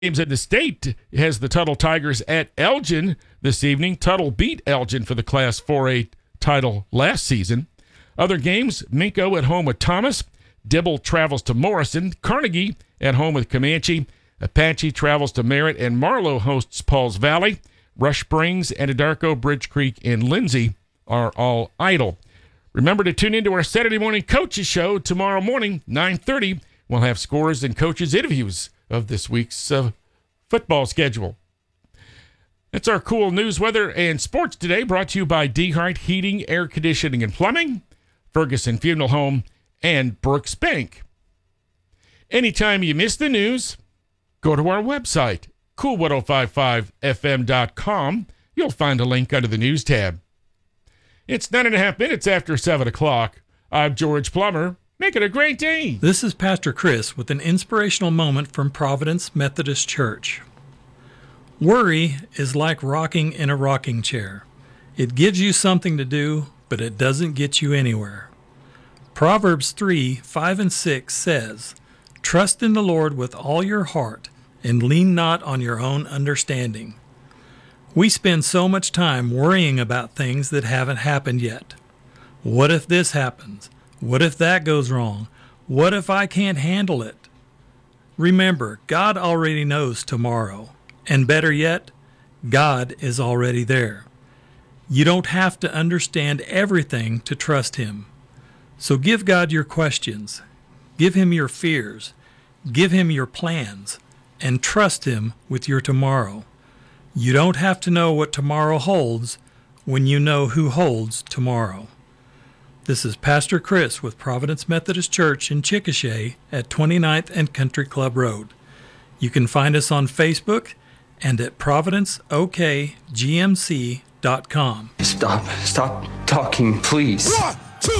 Games at the state has the Tuttle Tigers at Elgin this evening. Tuttle beat Elgin for the Class 4A title last season. Other games, Minko at home with Thomas. Dibble travels to Morrison. Carnegie at home with Comanche. Apache travels to Merritt, and Marlowe hosts Pauls Valley. Rush Springs, Anadarko, Bridge Creek, and Lindsay are all idle. Remember to tune into our Saturday morning coaches show tomorrow morning, 9:30. We'll have scores and coaches' interviews of this week's football schedule. That's our cool news, weather, and sports today, brought to you by DeHart Heating, Air Conditioning, and Plumbing, Ferguson Funeral Home, and Brooks Bank. Anytime you miss the news, go to our website, cool1055fm.com. You'll find a link under the news tab. It's 9.5 minutes after 7 o'clock. I'm George Plummer. Make it a great day. This is Pastor Chris with an inspirational moment from Providence Methodist Church. Worry is like rocking in a rocking chair. It gives you something to do, but it doesn't get you anywhere. Proverbs 3:5-6 says, "Trust in the Lord with all your heart, and lean not on your own understanding." We spend so much time worrying about things that haven't happened yet. What if this happens? What if that goes wrong? What if I can't handle it? Remember, God already knows tomorrow. And better yet, God is already there. You don't have to understand everything to trust Him. So give God your questions. Give Him your fears. Give Him your plans. And trust Him with your tomorrow. You don't have to know what tomorrow holds when you know who holds tomorrow. This is Pastor Chris with Providence Methodist Church in Chickasha at 29th and Country Club Road. You can find us on Facebook and at providenceokgmc.com. Stop talking, please.